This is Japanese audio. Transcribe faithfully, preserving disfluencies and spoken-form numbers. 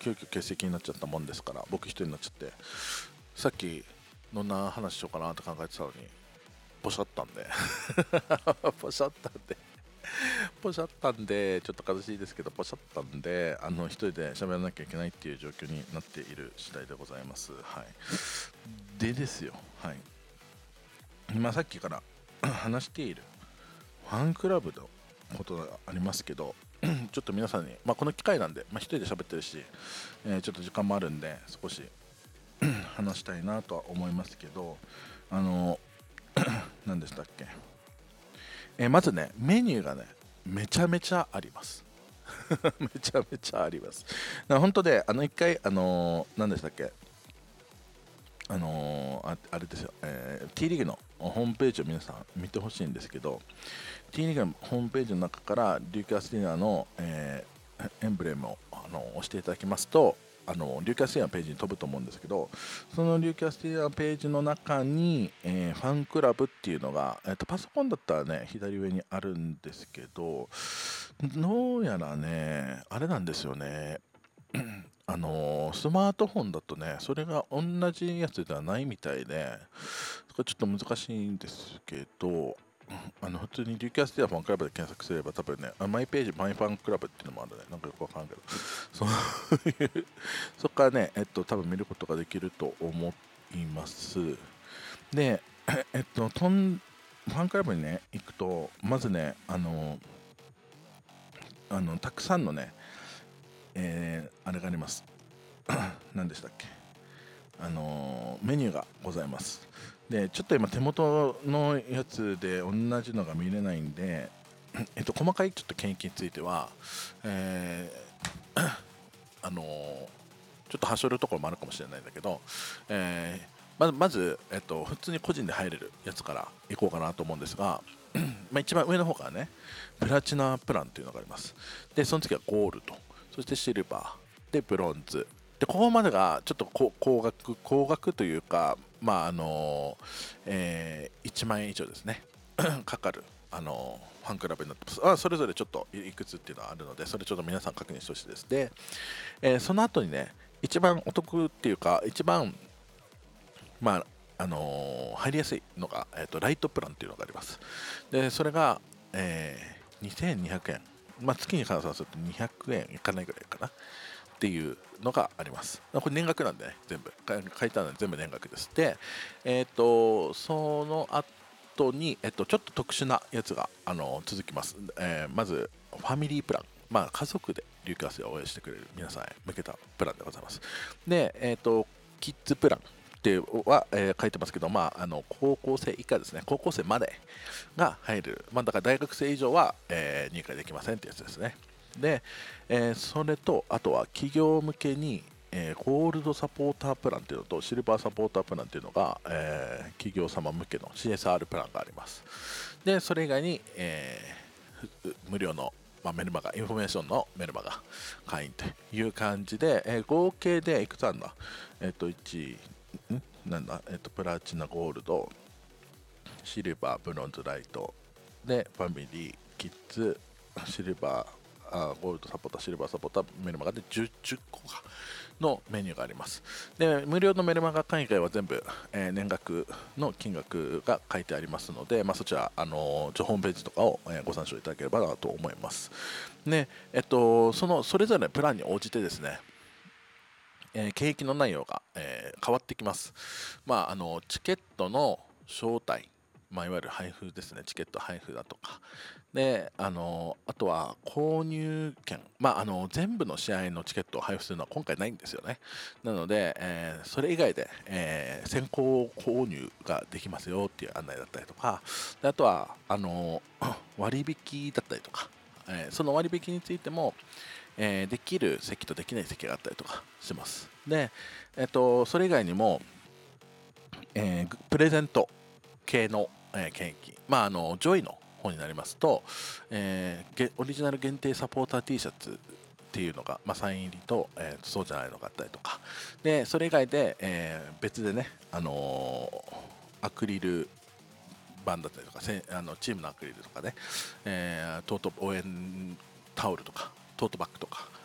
急遽欠席になっちゃったもんですから、僕一人になっちゃって、さっきどんな話しようかなって考えてたのにポシャったんでポシャったんでポシャったんでちょっと悲しいですけど、ポシャったんで、あの一人で喋らなきゃいけないっていう状況になっている次第でございます。はい。でですよ、はい。まあさっきから話しているファンクラブのことがありますけど、ちょっと皆さんに、まあ、この機会なんで、まあ、一人で喋ってるし、えーちょっと時間もあるんで少し話したいなとは思いますけど、あの何でしたっけ、えーまずね、メニューがねめちゃめちゃありますめちゃめちゃあります。だから本当で、あの一回、あのー何でしたっけ、あのーああれですよ、えー T リーグのホームページを皆さん見てほしいんですけど、 T リーグのホームページの中からリューキャスティナーの、えーエンブレムをあの押していただきますと、あのリューキャスティナーのページに飛ぶと思うんですけど、そのリューキャスティナーのページの中に、えーファンクラブっていうのが、えーとパソコンだったらね左上にあるんですけど、どうやらねあれなんですよね、あのースマートフォンだとねそれが同じやつではないみたいで、そこちょっと難しいんですけど、あの普通にリューキャスティアファンクラブで検索すれば多分ね、あマイページマイファンクラブっていうのもあるね、なんかよくわからんけど、そういうそこからね、えっと多分見ることができると思います。で、えっとトンファンクラブにね行くと、まずね、あのあのたくさんのね、えーあれがあります。何でしたっけ、あのメニューがございます。で、ちょっと今手元のやつで同じのが見れないんで、えっと、細かいちょっと研究については、えーあのちょっとはしょるところもあるかもしれないんだけど、えーまずまず、えっと、普通に個人で入れるやつからいこうかなと思うんですが、まあ一番上の方からね、プラチナプランというのがあります。で、その次はゴールド、そしてシルバー、で、ブロンズ。で、ここまでがちょっと高高額、高額というか、まああのえーいちまん円以上ですね、かかる、あのファンクラブになってます。あ、それぞれちょっといくつっていうのはあるので、それちょっと皆さん確認してほしいです。で、えーその後にね、一番お得っていうか、一番、まあ、あのー入りやすいのが、えーと、ライトプランっていうのがあります。で、それが、えーにせんにひゃくえん。まあ、月に換算するとにひゃくえんいかないぐらいかなっていうのがあります。これ年額なんでね、全部。か書いてあるので全部年額です。で、えっ、と、その後に、えっ、と、ちょっと特殊なやつが、あの続きます。えーまず、ファミリープラン。まあ、家族で留学生を応援してくれる皆さんへ向けたプランでございます。で、えっ、と、キッズプランっては、えー書いてますけど、まあ、あの高校生以下ですね、高校生までが入れる、まあ、だから大学生以上は、えー入会できませんってやつですね。で、えーそれと、あとは企業向けに、えーゴールドサポータープランっていうのとシルバーサポータープランっていうのが、えー企業様向けの シーエスアール プランがあります。で、それ以外に、えーふ無料の、まあ、メルマガ、インフォメーションのメルマガ会員という感じで、えー合計でいくつあるんだ、えっ、と、いち、んなんだ、えっ、と、プラチナ、ゴールド、シルバー、ブロンズ、ライト、で、ファミリー、キッズ、シルバー、あゴールドサポーター、シルバーサポーター、メルマガで じゅう, じゅっこかのメニューがあります。で、無料のメルマガ会員会は全部、えー年額の金額が書いてありますので、まあ、そちら、あのー、ホームページとかを、えーご参照いただければなと思います。で、えっと、そのそれぞれのプランに応じてですね、えー、景気の内容が、えー変わってきます。まあ、あのチケットの招待、まあ、いわゆる配布ですね、チケット配布だとか、であのあとは購入券、まあ、あの全部の試合のチケットを配布するのは今回ないんですよね。なので、えーそれ以外で、えー先行購入ができますよっていう案内だったりとか、であとはあの割引だったりとか、えーその割引についても、えーできる席とできない席があったりとかします。で、えっと、それ以外にも、えープレゼント系の、えー、券金、まあ、あの、ジョイの方になりますと、えーオリジナル限定サポーター T シャツっていうのが、まあ、サイン入りと、えーそうじゃないのがあったりとか、で、それ以外で、えー別でね、あのーアクリル板だったりとか、せあのチームのアクリルとかね、えートート応援タオルとか、トートバッグとか、